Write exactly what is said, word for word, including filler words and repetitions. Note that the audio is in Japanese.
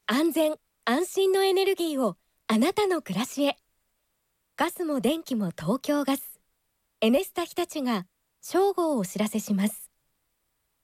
安全安心のエネルギーをあなたの暮らしへ。ガスも電気も東京ガス、エネスタ日立が正午をお知らせします。